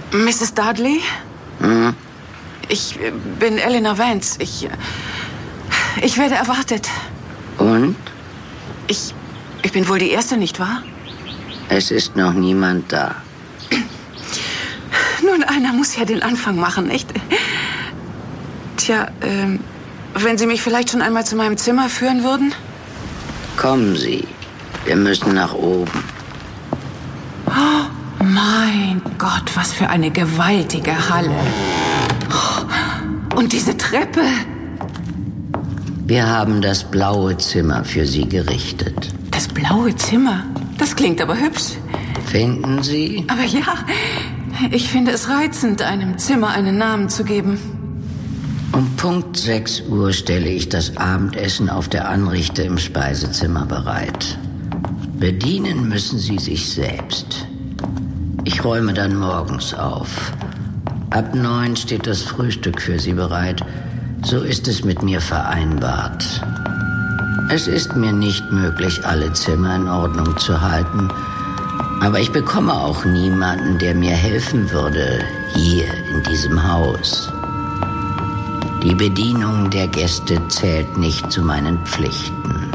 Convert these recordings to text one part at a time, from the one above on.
Mrs. Dudley? Hm? Ich bin Eleanor Vance. Ich werde erwartet. Und? Ich bin wohl die Erste, nicht wahr? Es ist noch niemand da. Nun, einer muss ja den Anfang machen, nicht? Tja, wenn Sie mich vielleicht schon einmal zu meinem Zimmer führen würden? Kommen Sie. Wir müssen nach oben. Oh, mein Gott, was für eine gewaltige Halle. Und diese Treppe. Wir haben das blaue Zimmer für Sie gerichtet. Das blaue Zimmer? Das klingt aber hübsch. Finden Sie? Aber ja, ich finde es reizend, einem Zimmer einen Namen zu geben. Um Punkt 6 Uhr stelle ich das Abendessen auf der Anrichte im Speisezimmer bereit. Bedienen müssen Sie sich selbst. Ich räume dann morgens auf. Ab 9 steht das Frühstück für Sie bereit. So ist es mit mir vereinbart. Es ist mir nicht möglich, alle Zimmer in Ordnung zu halten. Aber ich bekomme auch niemanden, der mir helfen würde, hier in diesem Haus. Die Bedienung der Gäste zählt nicht zu meinen Pflichten.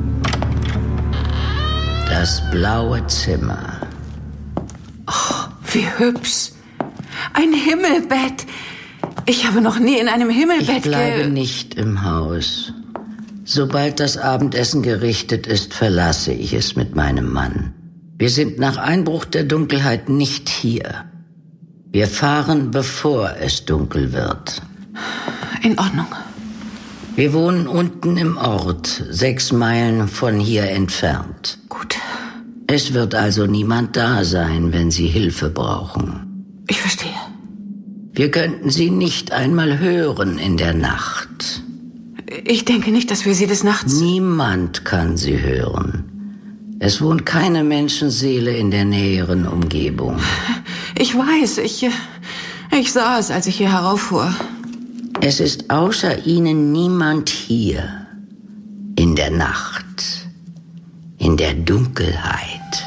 Das blaue Zimmer. Oh, wie hübsch. Ein Himmelbett. Ich habe noch nie in einem Himmelbett Ich bleibe nicht im Haus. Sobald das Abendessen gerichtet ist, verlasse ich es mit meinem Mann. Wir sind nach Einbruch der Dunkelheit nicht hier. Wir fahren, bevor es dunkel wird. In Ordnung. Wir wohnen unten im Ort, 6 Meilen von hier entfernt. Gut. Es wird also niemand da sein, wenn Sie Hilfe brauchen. Ich verstehe. Wir könnten Sie nicht einmal hören in der Nacht. Ich denke nicht, dass wir Sie des Nachts... Niemand kann Sie hören. Es wohnt keine Menschenseele in der näheren Umgebung. Ich weiß, ich sah es, als ich hier herauffuhr. Es ist außer Ihnen niemand hier. In der Nacht. In der Dunkelheit.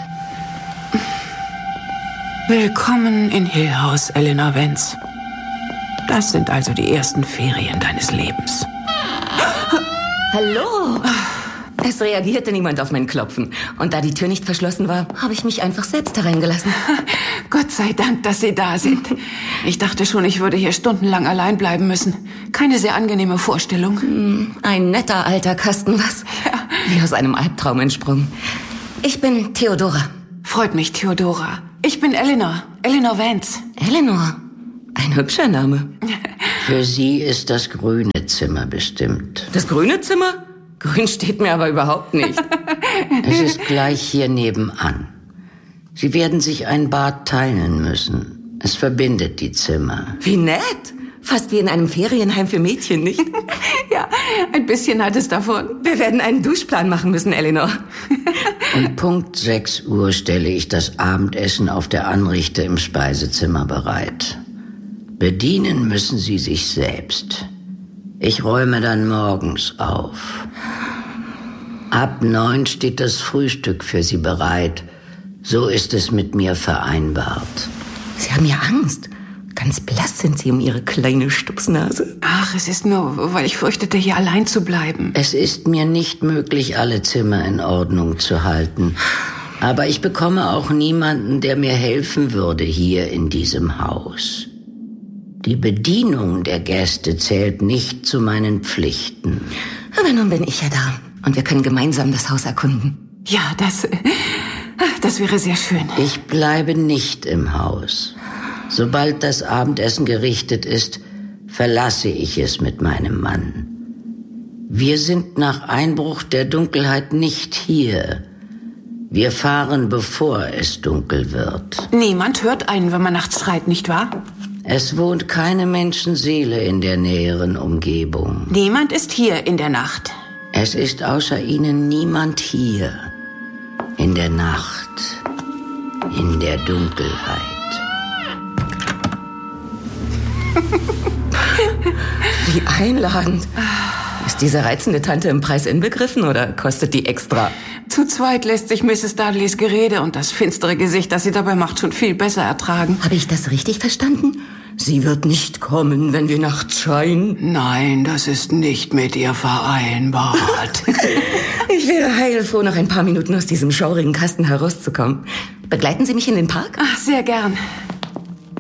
Willkommen in Hill House, Eleanor Vance. Das sind also die ersten Ferien deines Lebens. Hallo! Es reagierte niemand auf mein Klopfen. Und da die Tür nicht verschlossen war, habe ich mich einfach selbst hereingelassen. Gott sei Dank, dass Sie da sind. Ich dachte schon, ich würde hier stundenlang allein bleiben müssen. Keine sehr angenehme Vorstellung. Ein netter alter Kasten, was? Ja. Wie aus einem Albtraum entsprungen. Ich bin Theodora. Freut mich, Theodora. Ich bin Eleanor Vance. Eleanor? Ein hübscher Name. Für Sie ist das grüne Zimmer bestimmt. Das grüne Zimmer? Grün steht mir aber überhaupt nicht. Es ist gleich hier nebenan. Sie werden sich ein Bad teilen müssen. Es verbindet die Zimmer. Wie nett. Fast wie in einem Ferienheim für Mädchen, nicht? Ja, ein bisschen hat es davon. Wir werden einen Duschplan machen müssen, Eleanor. Um Punkt 6 Uhr stelle ich das Abendessen auf der Anrichte im Speisezimmer bereit. Bedienen müssen Sie sich selbst. Ich räume dann morgens auf. Ab 9 steht das Frühstück für Sie bereit. So ist es mit mir vereinbart. Sie haben ja Angst. Ganz blass sind Sie um Ihre kleine Stupsnase. Ach, es ist nur, weil ich fürchtete, hier allein zu bleiben. Es ist mir nicht möglich, alle Zimmer in Ordnung zu halten. Aber ich bekomme auch niemanden, der mir helfen würde hier in diesem Haus. Die Bedienung der Gäste zählt nicht zu meinen Pflichten. Aber nun bin ich ja da. Und wir können gemeinsam das Haus erkunden. Ja, das wäre sehr schön. Ich bleibe nicht im Haus. Sobald das Abendessen gerichtet ist, verlasse ich es mit meinem Mann. Wir sind nach Einbruch der Dunkelheit nicht hier. Wir fahren, bevor es dunkel wird. Niemand hört einen, wenn man nachts schreit, nicht wahr? Es wohnt keine Menschenseele in der näheren Umgebung. Niemand ist hier in der Nacht. Es ist außer Ihnen niemand hier. In der Nacht. In der Dunkelheit. Wie einladend. Ist diese reizende Tante im Preis inbegriffen oder kostet die extra? Zu zweit lässt sich Mrs. Dudleys Gerede und das finstere Gesicht, das sie dabei macht, schon viel besser ertragen. Habe ich das richtig verstanden? Sie wird nicht kommen, wenn wir nachts schreien? Nein, das ist nicht mit ihr vereinbart. Ich wäre heilfroh, noch ein paar Minuten aus diesem schaurigen Kasten herauszukommen. Begleiten Sie mich in den Park? Ach, sehr gern.